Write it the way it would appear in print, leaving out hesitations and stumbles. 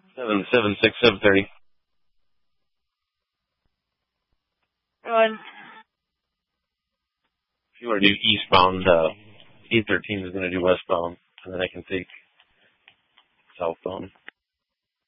776-730. If you want to do eastbound, 813 is going to do westbound, and then I can take southbound.